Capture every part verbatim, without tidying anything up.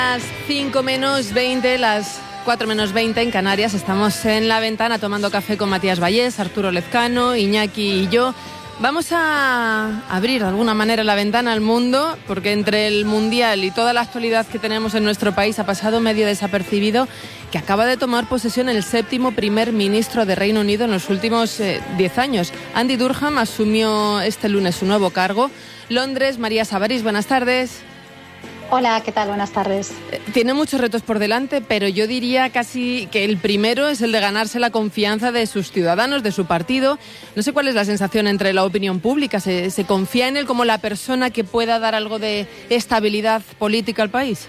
Las cinco menos veinte, las cuatro menos veinte en Canarias. Estamos en La Ventana tomando café con Matías Vallés, Arturo Lezcano, Iñaki y yo. Vamos a abrir de alguna manera la ventana al mundo, porque entre el Mundial y toda la actualidad que tenemos en nuestro país ha pasado medio desapercibido que acaba de tomar posesión el séptimo primer ministro de Reino Unido en los últimos eh, diez años. Andy Burnham asumió este lunes su nuevo cargo. Londres, María Sabarís, buenas tardes. Hola, ¿qué tal? Buenas tardes. Tiene muchos retos por delante, pero yo diría casi que el primero es el de ganarse la confianza de sus ciudadanos, de su partido. No sé cuál es la sensación entre la opinión pública. ¿Se, se confía en él como la persona que pueda dar algo de estabilidad política al país?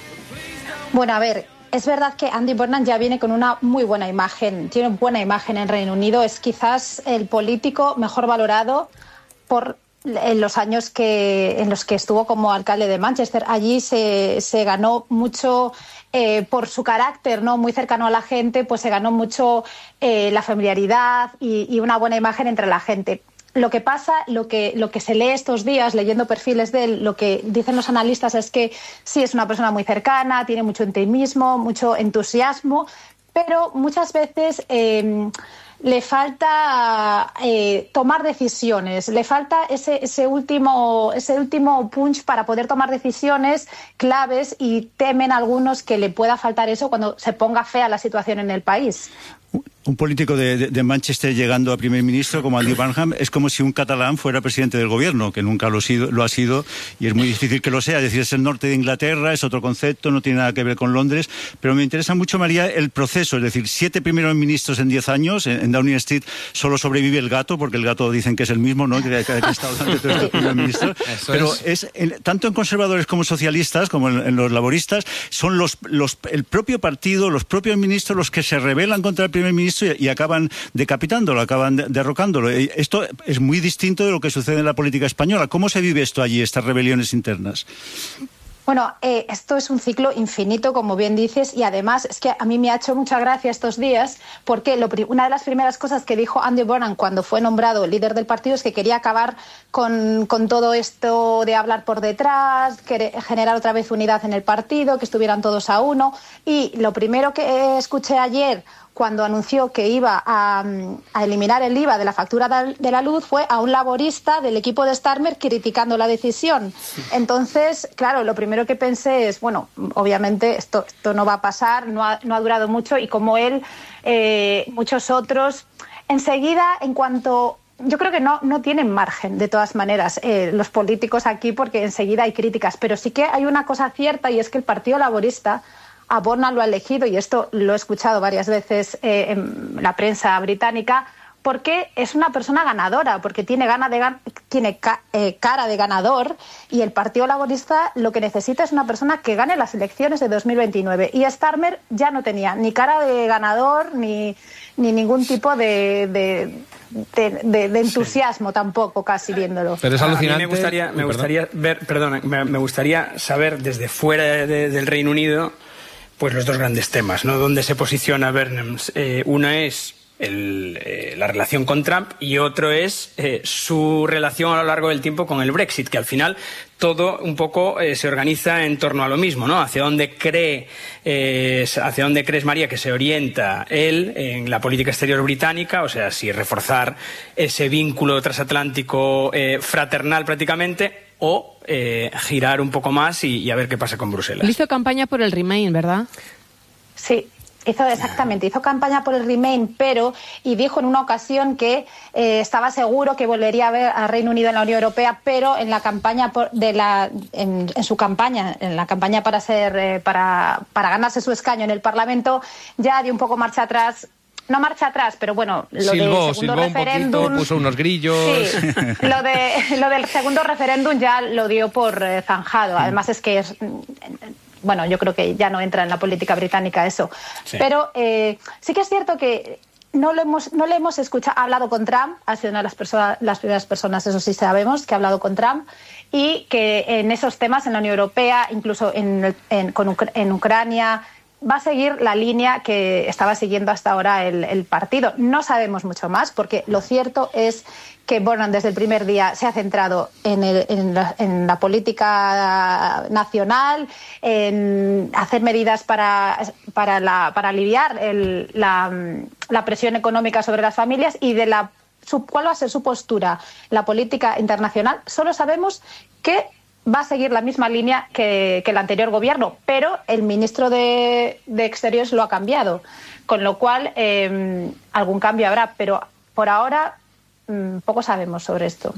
Bueno, a ver, es verdad que Andy Burnham ya viene con una muy buena imagen. Tiene buena imagen en Reino Unido. Es quizás el político mejor valorado por en los años que en los que estuvo como alcalde de Manchester. Allí se, se ganó mucho eh, por su carácter, ¿no? Muy cercano a la gente, pues se ganó mucho eh, la familiaridad y, y una buena imagen entre la gente. Lo que pasa, lo que, lo que se lee estos días, leyendo perfiles de él, lo que dicen los analistas es que sí es una persona muy cercana, tiene mucho optimismo, mucho entusiasmo, pero muchas veces Eh, le falta eh, tomar decisiones, le falta ese, ese, último, ese último punch para poder tomar decisiones claves y temen algunos que le pueda faltar eso cuando se ponga fea la situación en el país. Un político de, de, de Manchester llegando a primer ministro como Andy Burnham es como si un catalán fuera presidente del gobierno, que nunca lo, sido, lo ha sido y es muy difícil que lo sea. Es decir, es el norte de Inglaterra, es otro concepto, no tiene nada que ver con Londres. Pero me interesa mucho, María, el proceso. Es decir, siete primeros ministros en diez años. En, en Downing Street solo sobrevive el gato, porque el gato dicen que es el mismo, ¿no? Que, que ha estado durante todos estos primeros ministros. Eso Pero es, es en, tanto en conservadores como socialistas, como en, en los laboristas, son los, los, el propio partido, los propios ministros los que se rebelan contra el primer ministro y, y acaban decapitándolo, acaban de, derrocándolo. Esto es muy distinto de lo que sucede en la política española. ¿Cómo se vive esto allí, estas rebeliones internas? Bueno, eh, esto es un ciclo infinito, como bien dices, y además es que a mí me ha hecho mucha gracia estos días porque lo, una de las primeras cosas que dijo Andy Burnham cuando fue nombrado líder del partido es que quería acabar con, con todo esto de hablar por detrás, que, generar otra vez unidad en el partido, que estuvieran todos a uno. Y lo primero que escuché ayer cuando anunció que iba a, a eliminar el I V A de la factura de la luz fue a un laborista del equipo de Starmer criticando la decisión. Entonces, claro, lo primero que pensé es, bueno, obviamente esto, esto no va a pasar, no ha, no ha durado mucho y como él, eh, muchos otros, enseguida, en cuanto... Yo creo que no, no tienen margen, de todas maneras, eh, los políticos aquí, porque enseguida hay críticas, pero sí que hay una cosa cierta y es que el Partido Laborista a Burnham lo ha elegido, y esto lo he escuchado varias veces eh, en la prensa británica, porque es una persona ganadora, porque tiene, gana de gan- tiene ca- eh, cara de ganador, y el Partido Laborista lo que necesita es una persona que gane las elecciones de dos mil veintinueve. Y Starmer ya no tenía ni cara de ganador ni, ni ningún tipo de... de De, de, de entusiasmo sí. Tampoco, casi viéndolo. Pero es alucinante. A mí me gustaría, me gustaría ver, perdona, me, me gustaría saber desde fuera de, del Reino Unido, pues los dos grandes temas, ¿no? Dónde se posiciona Burnham. Eh, uno es el, eh, la relación con Trump y otro es eh, su relación a lo largo del tiempo con el Brexit, que al final todo un poco eh, se organiza en torno a lo mismo, ¿no? Hacia dónde cree, eh, hacia dónde crees, María, que se orienta él en la política exterior británica, o sea, si reforzar ese vínculo transatlántico eh, fraternal prácticamente, o eh, girar un poco más y, y a ver qué pasa con Bruselas. Hizo campaña por el Remain, ¿verdad? Sí. Hizo exactamente, hizo campaña por el Remain, pero, y dijo en una ocasión que eh, estaba seguro que volvería a ver a Reino Unido en la Unión Europea, pero en la campaña por, de la, en, en su campaña, en la campaña para ser, eh, para, para ganarse su escaño en el Parlamento, ya dio un poco marcha atrás. No marcha atrás, pero bueno, lo silbó, del segundo silbó referéndum... un poquito, puso unos grillos... Sí, lo, de, lo del segundo referéndum ya lo dio por eh, zanjado. Además es que es... Bueno, yo creo que ya no entra en la política británica eso. Sí. Pero eh, sí que es cierto que no, lo hemos, no le hemos escuchado... Ha hablado con Trump, ha sido una de las, perso- las primeras personas, eso sí sabemos, que ha hablado con Trump, y que en esos temas, en la Unión Europea, incluso en, en, con Ucr- en Ucrania... va a seguir la línea que estaba siguiendo hasta ahora el, el partido. No sabemos mucho más, porque lo cierto es que Burnham desde el primer día se ha centrado en, el, en, la, en la política nacional, en hacer medidas para, para, la, para aliviar el, la, la presión económica sobre las familias, y de la su, cuál va a ser su postura, la política internacional. Solo sabemos que va a seguir la misma línea que, que el anterior gobierno, pero el ministro de, de Exteriores lo ha cambiado, con lo cual eh, algún cambio habrá, pero por ahora mmm, poco sabemos sobre esto.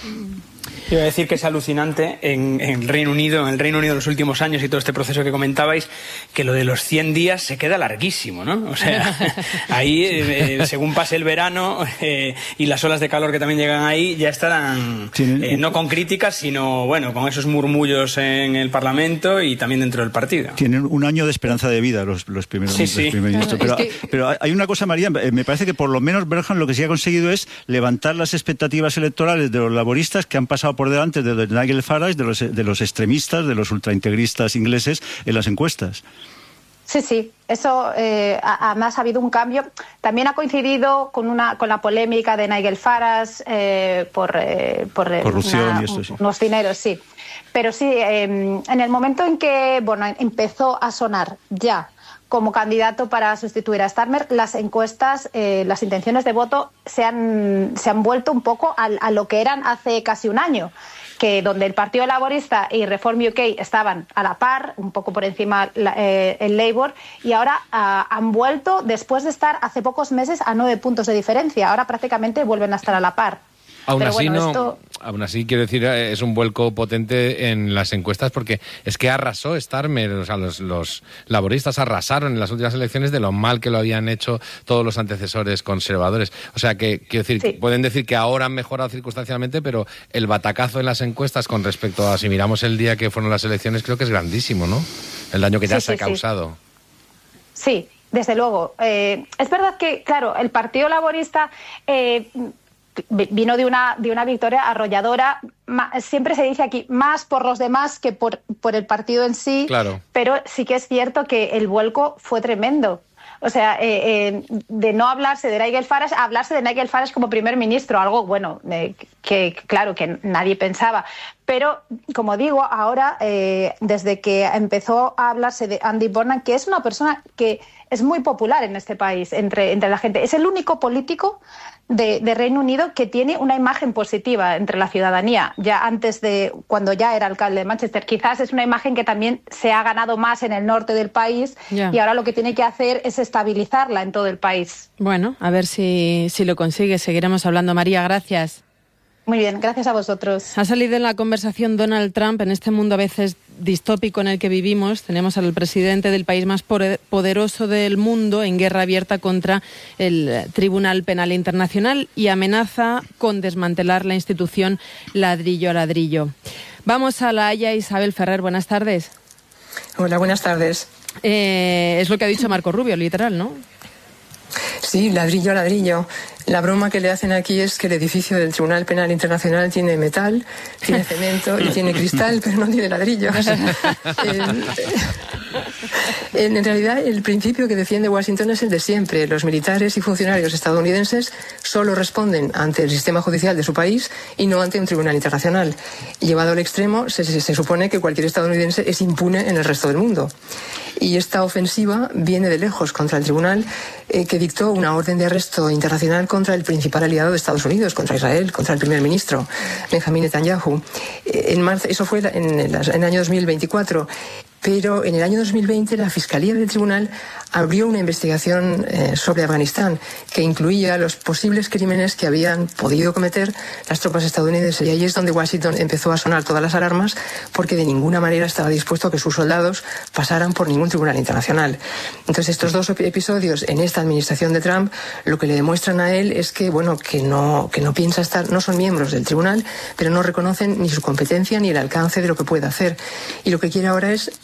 Iba a decir que es alucinante en, en el Reino Unido, en el Reino Unido en los últimos años y todo este proceso que comentabais, que lo de los cien días se queda larguísimo, ¿no? O sea, ahí, eh, según pase el verano eh, y las olas de calor que también llegan ahí, ya estarán, eh, no con críticas, sino, bueno, con esos murmullos en el Parlamento y también dentro del partido. Tienen un año de esperanza de vida los, los primeros sí, sí. Los primer ministros. Pero, es que... pero hay una cosa, María, me parece que por lo menos Burnham lo que sí ha conseguido es levantar las expectativas electorales de los laboristas, que han pasado por delante de Nigel Farage, de los, de los extremistas, de los ultraintegristas ingleses en las encuestas. Sí, sí, eso eh, además ha habido un cambio. También ha coincidido con una con la polémica de Nigel Farage eh, por, eh, por corrupción una, y esto, sí. unos dineros, sí. Pero sí, eh, en el momento en que bueno, empezó a sonar ya como candidato para sustituir a Starmer, las encuestas, eh, las intenciones de voto se han, se han vuelto un poco a, a lo que eran hace casi un año, que donde el Partido Laborista y Reform U K estaban a la par, un poco por encima la, eh, el Labour, y ahora uh, han vuelto, después de estar hace pocos meses a nueve puntos de diferencia, ahora prácticamente vuelven a estar a la par. Aún Pero así, bueno, no, esto... aún así, quiero decir, es un vuelco potente en las encuestas, porque es que arrasó Starmer, o sea, los, los laboristas arrasaron en las últimas elecciones de lo mal que lo habían hecho todos los antecesores conservadores. O sea, que quiero decir, sí. pueden decir que ahora han mejorado circunstancialmente, pero el batacazo en las encuestas con respecto a si miramos el día que fueron las elecciones, creo que es grandísimo, ¿no? El daño que ya sí, se sí, ha causado. Sí, sí, desde luego. Eh, es verdad que, claro, el Partido Laborista... Eh, vino de una, de una victoria arrolladora. Siempre se dice aquí, más por los demás que por, por el partido en sí, claro. Pero sí que es cierto que el vuelco fue tremendo. O sea, eh, eh, de no hablarse de Nigel Farage a hablarse de Nigel Farage como primer ministro, algo, bueno, eh, que claro, que nadie pensaba. Pero, como digo, ahora, eh, desde que empezó a hablarse de Andy Burnham, que es una persona que es muy popular en este país, entre, entre la gente, es el único político de, de Reino Unido que tiene una imagen positiva entre la ciudadanía, ya antes de cuando ya era alcalde de Manchester. Quizás es una imagen que también se ha ganado más en el norte del país, yeah. Y ahora lo que tiene que hacer es estabilizarla en todo el país. Bueno, a ver si, si lo consigue. Seguiremos hablando. María, gracias. Muy bien, gracias a vosotros. Ha salido en la conversación Donald Trump. En este mundo a veces distópico en el que vivimos, tenemos al presidente del país más poderoso del mundo en guerra abierta contra el Tribunal Penal Internacional y amenaza con desmantelar la institución ladrillo a ladrillo. Vamos a La Haya. Isabel Ferrer, buenas tardes. Hola, buenas tardes. Eh, es lo que ha dicho Marco Rubio, literal, ¿no? Sí, ladrillo a ladrillo. La broma que le hacen aquí es que el edificio del Tribunal Penal Internacional tiene metal, tiene cemento y tiene cristal, pero no tiene ladrillo. en, en realidad, el principio que defiende Washington es el de siempre. Los militares y funcionarios estadounidenses solo responden ante el sistema judicial de su país y no ante un tribunal internacional. Llevado al extremo, se, se, se supone que cualquier estadounidense es impune en el resto del mundo. Y esta ofensiva viene de lejos contra el tribunal eh, que dictó una orden de arresto internacional contra el principal aliado de Estados Unidos, contra Israel, contra el primer ministro, Benjamín Netanyahu. Eh, en marzo, eso fue en el, en el año dos mil veinticuatro. Pero en el año dos mil veinte la Fiscalía del Tribunal abrió una investigación eh, sobre Afganistán que incluía los posibles crímenes que habían podido cometer las tropas estadounidenses. Y ahí es donde Washington empezó a sonar todas las alarmas, porque de ninguna manera estaba dispuesto a que sus soldados pasaran por ningún tribunal internacional. Entonces, estos dos episodios en esta administración de Trump lo que le demuestran a él es que, bueno, que no, que no piensa estar, no son miembros del tribunal, pero no reconocen ni su competencia ni el alcance de lo que puede hacer. Y lo que quiere ahora es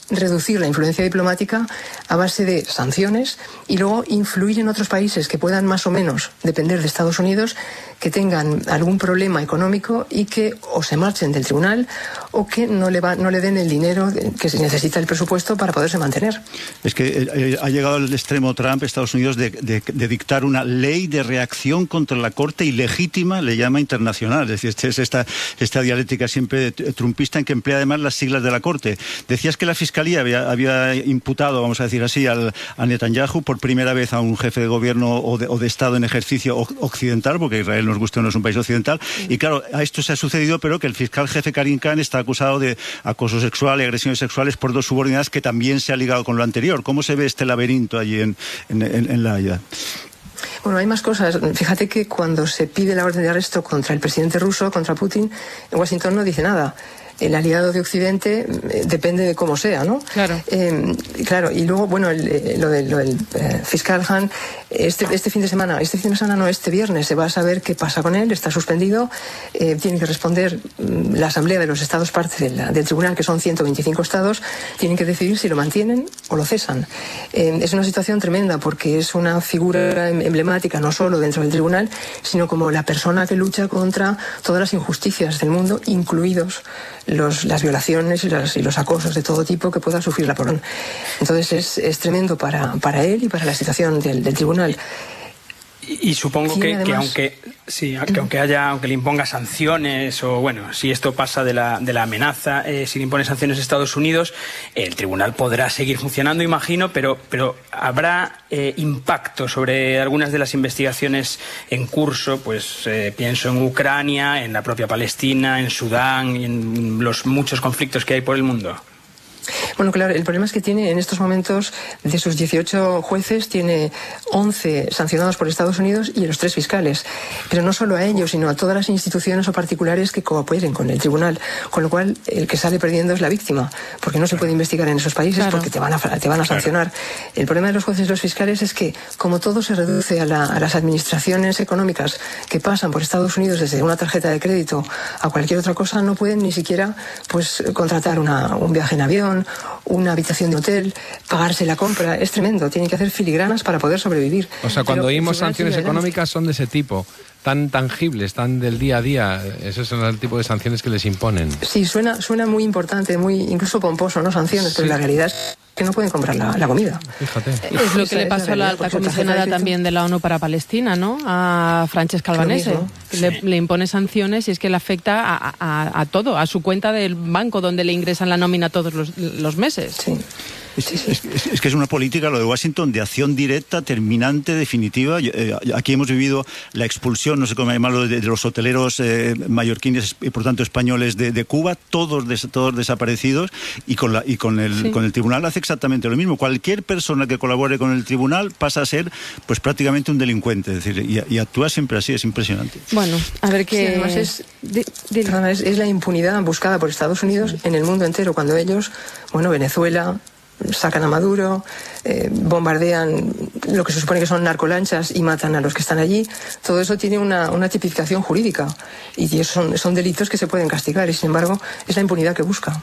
reducir la influencia diplomática a base de sanciones y luego influir en otros países que puedan más o menos depender de Estados Unidos, que tengan algún problema económico y que o se marchen del tribunal o que no le, va, no le den el dinero que se necesita el presupuesto para poderse mantener. Es que eh, ha llegado al extremo Trump, Estados Unidos, de, de, de dictar una ley de reacción contra la Corte ilegítima, le llama internacional. Es decir, es esta, esta dialéctica siempre trumpista en que emplea además las siglas de la Corte. Decías que la Fiscalía había, había imputado, vamos a decir así, al, a Netanyahu por primera vez a un jefe de gobierno o de, o de Estado en ejercicio occidental, porque Israel, nos guste o no, es un país occidental. Y claro, a esto se ha sucedido, pero que el fiscal jefe Karim Khan está acusado de acoso sexual y agresiones sexuales por dos subordinadas, que también se ha ligado con lo anterior. ¿Cómo se ve este laberinto allí en, en, en, en La Haya? Bueno, hay más cosas. Fíjate que cuando se pide la orden de arresto contra el presidente ruso, contra Putin, en Washington no dice nada. El aliado de Occidente eh, depende de cómo sea, ¿no? Claro. Eh, claro, y luego, bueno, el, eh, lo, de, lo del eh, fiscal Hahn, este, este fin de semana, este fin de semana no, este viernes se va a saber qué pasa con él, está suspendido, eh, tiene que responder mm, la Asamblea de los Estados parte de la, del tribunal, que son ciento veinticinco estados, tienen que decidir si lo mantienen o lo cesan. Eh, es una situación tremenda porque es una figura emblemática, no solo dentro del tribunal, sino como la persona que lucha contra todas las injusticias del mundo, incluidos Los, las violaciones y, las, y los acosos de todo tipo que pueda sufrir la población. Entonces es, es tremendo para, para él y para la situación del, del tribunal. Y, y supongo que, además, que aunque sí, que aunque haya, aunque le imponga sanciones, o bueno, si esto pasa de la, de la amenaza, eh, si le impone sanciones a Estados Unidos, el tribunal podrá seguir funcionando, imagino, pero, pero habrá eh, impacto sobre algunas de las investigaciones en curso, pues eh, pienso en Ucrania, en la propia Palestina, en Sudán y en los muchos conflictos que hay por el mundo. Bueno, claro, el problema es que tiene en estos momentos, de sus dieciocho jueces, tiene once sancionados por Estados Unidos y los tres fiscales. Pero no solo a ellos, sino a todas las instituciones o particulares que cooperen con el tribunal. Con lo cual, el que sale perdiendo es la víctima, porque no se puede investigar en esos países, claro, porque te van a, te van a sancionar. Claro. El problema de los jueces y los fiscales es que, como todo se reduce a, la, a las administraciones económicas que pasan por Estados Unidos desde una tarjeta de crédito a cualquier otra cosa, no pueden ni siquiera pues contratar una, un viaje en avión, una habitación de hotel, pagarse la compra. Es tremendo, tienen que hacer filigranas para poder sobrevivir. O sea, cuando Pero, oímos sanciones económicas son de ese tipo, tan tangibles, tan del día a día. Esos son el tipo de sanciones que les imponen. Sí, suena, suena muy importante, muy incluso pomposo, ¿no? Sanciones, sí. Pero la realidad es que no pueden comprar la, la comida. Fíjate. Es lo que le pasó a la alta comisionada también de la ONU para Palestina, ¿no? A Francesca Albanese. Le, le impone sanciones y es que le afecta a, a, a todo, a su cuenta del banco donde le ingresan la nómina todos los, los meses. Sí. Es, es, es, es que es una política, lo de Washington, de acción directa, terminante, definitiva. Eh, aquí hemos vivido la expulsión, no sé cómo llamarlo, de, de los hoteleros eh, mallorquines y por tanto españoles de, de Cuba, todos, des, todos desaparecidos, y con, la, y con el, sí. con el tribunal hace exactamente lo mismo. Cualquier persona que colabore con el tribunal pasa a ser pues prácticamente un delincuente, es decir, y, y actúa siempre así, es impresionante. Bueno, a ver qué... Sí, además es, de, de, perdona, es, es la impunidad buscada por Estados Unidos en el mundo entero, cuando ellos, bueno, Venezuela... sacan a Maduro, eh, bombardean lo que se supone que son narcolanchas y matan a los que están allí. Todo eso tiene una, una tipificación jurídica y son, son delitos que se pueden castigar y, sin embargo, es la impunidad que busca.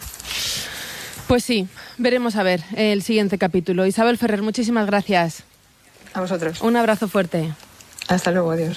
Pues sí, veremos a ver el siguiente capítulo. Isabel Ferrer, muchísimas gracias. A vosotros. Un abrazo fuerte. Hasta luego, adiós.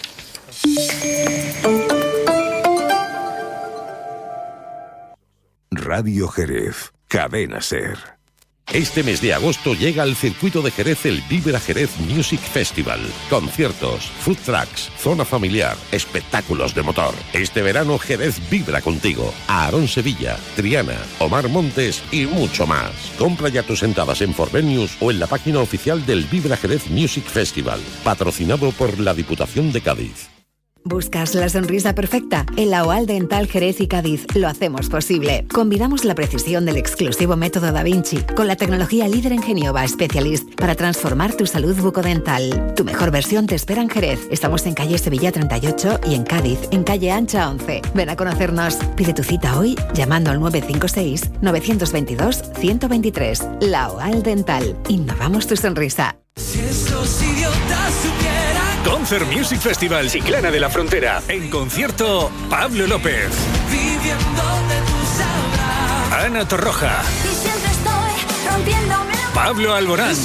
Radio Jerez, Cadena Ser. Este mes de agosto llega al circuito de Jerez el Vibra Jerez Music Festival. Conciertos, food trucks, zona familiar, espectáculos de motor. Este verano Jerez vibra contigo. Aarón Sevilla, Triana, Omar Montes y mucho más. Compra ya tus entradas en Forvenius o en la página oficial del Vibra Jerez Music Festival, patrocinado por la Diputación de Cádiz. ¿Buscas la sonrisa perfecta? En la OAL Dental Jerez y Cádiz lo hacemos posible. Combinamos la precisión del exclusivo método Da Vinci con la tecnología líder en Genioba Specialist para transformar tu salud bucodental. Tu mejor versión te espera en Jerez. Estamos en calle Sevilla treinta y ocho y en Cádiz, en calle Ancha once. Ven a conocernos. Pide tu cita hoy llamando al nueve cinco seis, nueve dos dos, uno cero dos tres. La OAL Dental. Innovamos tu sonrisa. Si estos idiotas supieran. Concert Music Festival Chiclana de la Frontera. En concierto, Pablo López. Viviendo de tu sabrás. Ana Torroja. Y siempre estoy Pablo Alborán,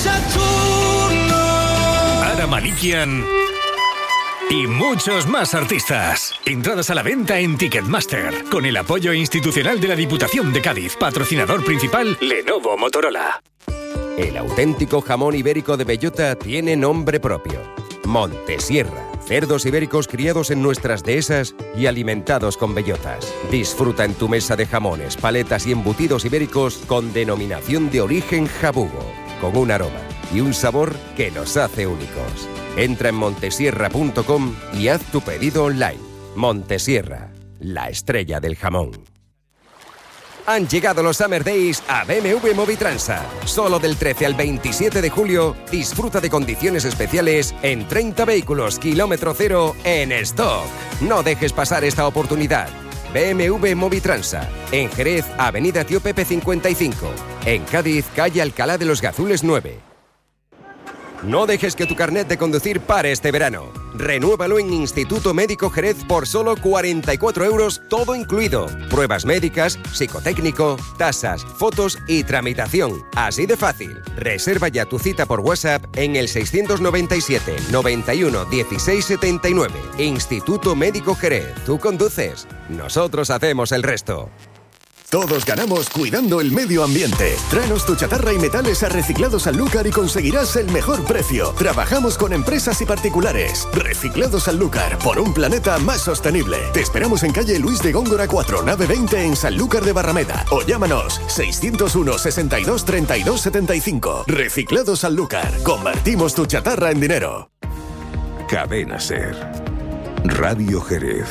Ara Malikian y muchos más artistas. Entradas a la venta en Ticketmaster, con el apoyo institucional de la Diputación de Cádiz. Patrocinador principal, Lenovo Motorola. El auténtico jamón ibérico de bellota tiene nombre propio: Montesierra. Cerdos ibéricos criados en nuestras dehesas y alimentados con bellotas. Disfruta en tu mesa de jamones, paletas y embutidos ibéricos con denominación de origen jabugo, con un aroma y un sabor que los hace únicos. Entra en montesierra punto com y haz tu pedido online. Montesierra, la estrella del jamón. Han llegado los Summer Days a B M W Movitransa. Solo del trece al veintisiete de julio, disfruta de condiciones especiales en treinta vehículos kilómetro cero en stock. No dejes pasar esta oportunidad. B M W Movitransa. En Jerez, Avenida Tío Pepe cincuenta y cinco. En Cádiz, calle Alcalá de los Gazules nueve. No dejes que tu carnet de conducir pare este verano. Renuévalo en Instituto Médico Jerez por solo cuarenta y cuatro euros, todo incluido. Pruebas médicas, psicotécnico, tasas, fotos y tramitación. Así de fácil. Reserva ya tu cita por WhatsApp en el seiscientos noventa y siete, noventa y uno, dieciséis setenta y nueve. Instituto Médico Jerez. Tú conduces. Nosotros hacemos el resto. Todos ganamos cuidando el medio ambiente. Tráenos tu chatarra y metales a Reciclados Sanlúcar y conseguirás el mejor precio. Trabajamos con empresas y particulares. Reciclados Sanlúcar, por un planeta más sostenible. Te esperamos en calle Luis de Góngora cuatro, nave veinte en Sanlúcar de Barrameda. O llámanos seiscientos uno, sesenta y dos, treinta y dos, setenta y cinco. Reciclados Sanlúcar. Convertimos tu chatarra en dinero. Cadena Ser. Radio Jerez.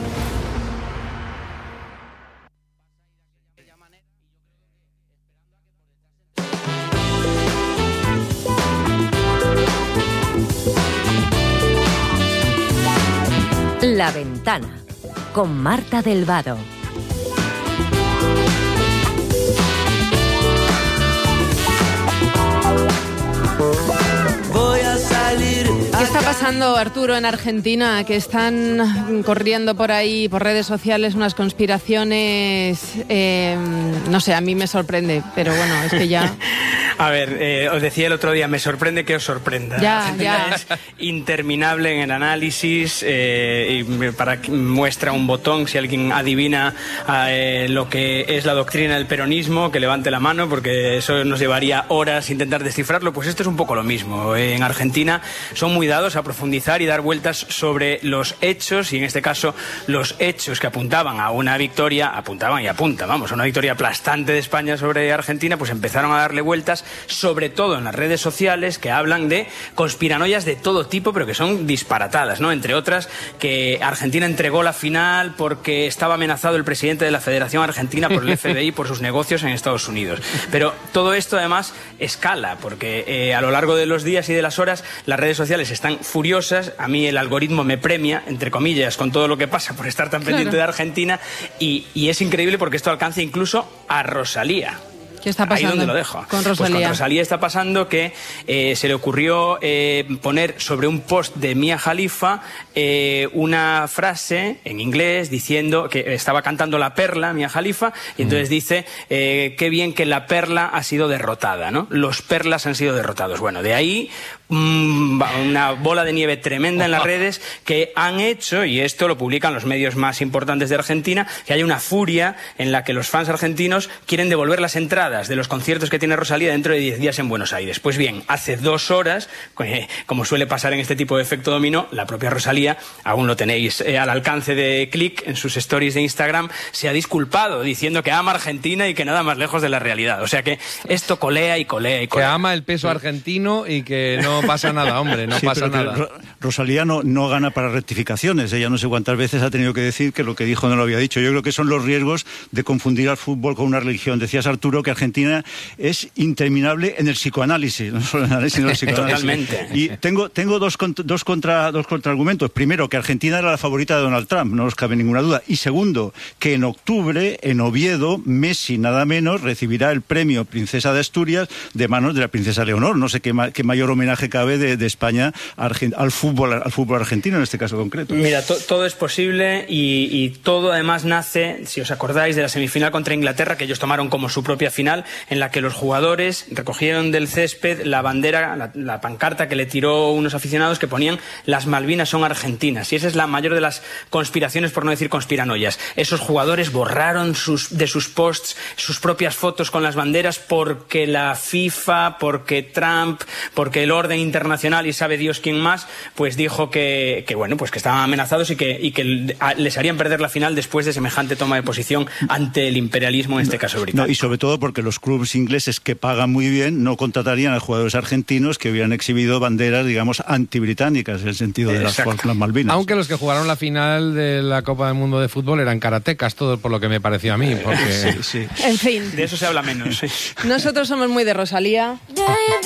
La Ventana, con Marta del Vado. Voy a salir. ¿Qué está pasando, Arturo, en Argentina? Que están corriendo por ahí, por redes sociales, unas conspiraciones. Eh, no sé, a mí me sorprende, pero bueno, es que ya... A ver, eh, os decía el otro día, me sorprende que os sorprenda. Ya, Argentina ya. Es interminable en el análisis, eh, y para que muestra un botón si alguien adivina eh, lo que es la doctrina del peronismo, que levante la mano, porque eso nos llevaría horas intentar descifrarlo. Pues esto es un poco lo mismo. En Argentina son muy dados a profundizar y dar vueltas sobre los hechos, y en este caso los hechos que apuntaban a una victoria, apuntaban y apuntan, vamos, a una victoria aplastante de España sobre Argentina, pues empezaron a darle vueltas, sobre todo en las redes sociales, que hablan de conspiranoias de todo tipo, pero que son disparatadas, ¿no? Entre otras, que Argentina entregó la final porque estaba amenazado el presidente de la Federación Argentina por el F B I por sus negocios en Estados Unidos. Pero todo esto además escala, porque eh, a lo largo de los días y de las horas las redes sociales están furiosas. A mí el algoritmo me premia, entre comillas, con todo lo que pasa por estar tan pendiente Claro. de Argentina, y, y es increíble porque esto alcanza incluso a Rosalía. ¿Qué está pasando? Ahí donde lo dejo. Con Pues Rosalía. con Rosalía está pasando que eh, se le ocurrió eh, poner sobre un post de Mia Khalifa eh, una frase en inglés diciendo que estaba cantando La Perla, Mia Khalifa, y entonces dice eh, qué bien que la perla ha sido derrotada, ¿no? Los perlas han sido derrotados. Bueno, de ahí mmm, una bola de nieve tremenda en las redes que han hecho, y esto lo publican los medios más importantes de Argentina, que hay una furia en la que los fans argentinos quieren devolver las entradas de los conciertos que tiene Rosalía dentro de diez días en Buenos Aires. Pues bien, hace dos horas, eh, como suele pasar en este tipo de efecto dominó, la propia Rosalía, aún lo tenéis eh, al alcance de clic en sus stories de Instagram, se ha disculpado diciendo que ama Argentina y que nada más lejos de la realidad. O sea que esto colea y colea y Que colea. ama el peso argentino y que no pasa nada, hombre, no Sí, pasa pero que nada. Ro- Rosalía no, no gana para rectificaciones. Ella no sé cuántas veces ha tenido que decir que lo que dijo no lo había dicho. Yo creo que son los riesgos de confundir al fútbol con una religión. Decías, Arturo, que Argentina es interminable en el psicoanálisis, no solo en el análisis, sino en el psicoanálisis. Totalmente. Y tengo, tengo dos, cont- dos, contra, dos contraargumentos. Primero, que Argentina era la favorita de Donald Trump, no nos cabe ninguna duda. Y segundo, que en octubre, en Oviedo, Messi, nada menos, recibirá el premio Princesa de Asturias de manos de la princesa Leonor. No sé qué, ma- qué mayor homenaje cabe de, de España a Argen- al fútbol, al fútbol argentino en este caso concreto. Mira, to- todo es posible y, y todo además nace, si os acordáis, de la semifinal contra Inglaterra, que ellos tomaron como su propia final final en la que los jugadores recogieron del césped la bandera, la, la pancarta que le tiró unos aficionados que ponían "Las Malvinas son argentinas", y esa es la mayor de las conspiraciones, por no decir conspiranoias. Esos jugadores borraron sus, de sus posts sus propias fotos con las banderas porque la FIFA, porque Trump, porque el orden internacional y sabe Dios quién más, pues dijo que, que bueno, pues que estaban amenazados y que, y que les harían perder la final después de semejante toma de posición ante el imperialismo, en este caso británico. No, y sobre todo porque los clubes ingleses que pagan muy bien no contratarían a jugadores argentinos que hubieran exhibido banderas, digamos, antibritánicas, en el sentido de las Falkland Malvinas. Aunque los que jugaron la final de la Copa del Mundo de Fútbol eran karatecas, todo por lo que me pareció a mí. Porque... Sí, sí. En fin. De eso se habla menos. Sí. Nosotros somos muy de Rosalía.